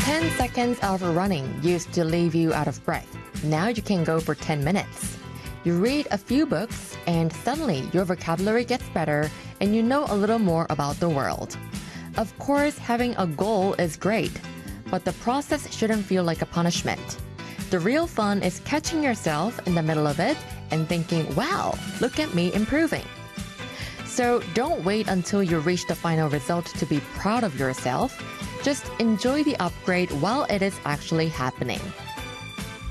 10 seconds of running used to leave you out of breath. Now you can go for 10 minutes. You read a few books and suddenly your vocabulary gets better and you know a little more about the world. Of course, having a goal is great, but the process shouldn't feel like a punishment. The real fun is catching yourself in the middle of it and thinking, wow, look at me improving. So don't wait until you reach the final result to be proud of yourself. Just enjoy the upgrade while it is actually happening.